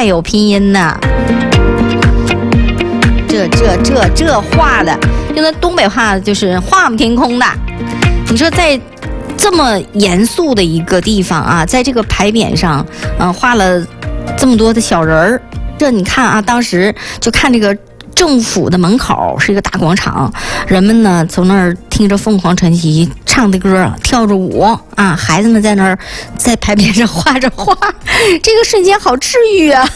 带有拼音呢。这画的，用的东北话就是画不天空的。你说在这么严肃的一个地方啊，在这个牌匾上，画了这么多的小人儿。这你看啊，当时就看这个政府的门口是一个大广场，人们呢从那儿听着凤凰传奇唱的歌，跳着舞啊，孩子们在那儿在牌匾上画着画，这个瞬间好治愈啊！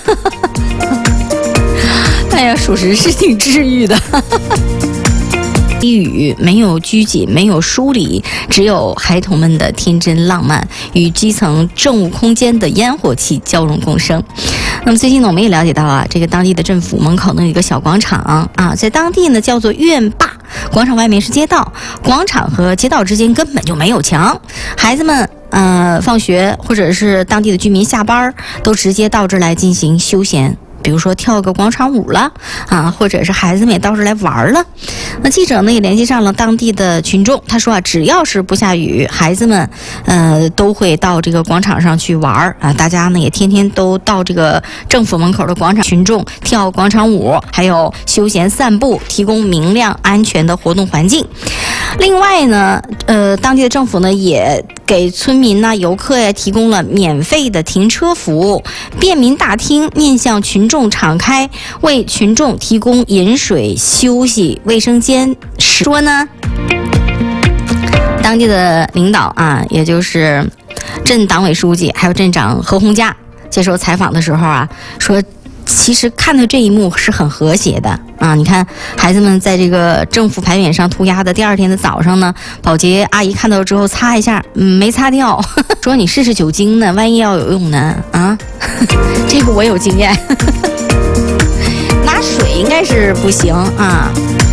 哎呀，属实是挺治愈的。低语没有拘谨，没有疏离，只有孩童们的天真浪漫与基层政务空间的烟火气交融共生。那么最近呢，我们也了解到啊，这个当地的政府门口呢有一个小广场啊，在当地呢叫做院坝，广场外面是街道，广场和街道之间根本就没有墙，孩子们放学或者是当地的居民下班都直接到这儿来进行休闲。比如说跳个广场舞了啊，或者是孩子们也到这儿来玩了。那记者呢也联系上了当地的群众，他说啊，只要是不下雨，孩子们都会到这个广场上去玩啊。大家呢也天天都到这个政府门口的广场，群众跳广场舞，还有休闲散步，提供明亮安全的活动环境。另外呢，当地的政府呢也给村民呢、游客呀提供了免费的停车服务，便民大厅面向群众敞开，为群众提供饮水、休息、卫生间。说呢，当地的领导啊，也就是镇党委书记还有镇长何洪家接受采访的时候啊，说其实看到这一幕是很和谐的啊！你看，孩子们在这个政府牌匾上涂鸦的第二天的早上呢，保洁阿姨看到之后擦一下，没擦掉，说你试试酒精呢，万一要有用呢啊！这个我有经验，拿水应该是不行啊。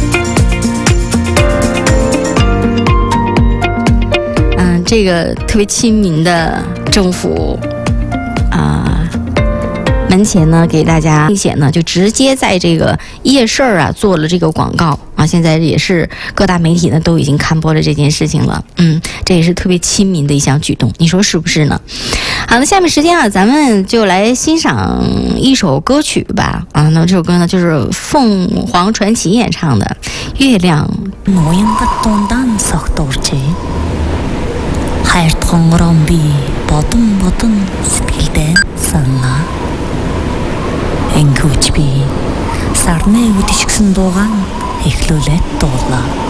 这个特别亲民的政府门前呢，给大家并且呢，就直接在这个夜市啊做了这个广告啊。现在也是各大媒体呢都已经刊播了这件事情了，这也是特别亲民的一项举动，你说是不是呢？好，那下面时间啊，咱们就来欣赏一首歌曲吧。那么这首歌呢，就是凤凰传奇演唱的《月亮》。 Энгүүч би сарны үдшгсэн дуугаан эхлүүлээд дуулаа.